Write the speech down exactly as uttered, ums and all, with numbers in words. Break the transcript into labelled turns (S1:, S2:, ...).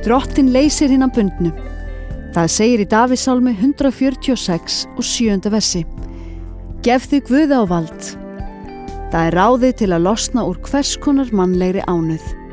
S1: Drottinn leysir hinna bundnu. Það segir í Davíðssálmi hundrað fjörutíu og sex og sjöunda versi. Gef þig Guði á vald. Það er ráðið til að losna úr hvers konar mannlegri ánauð.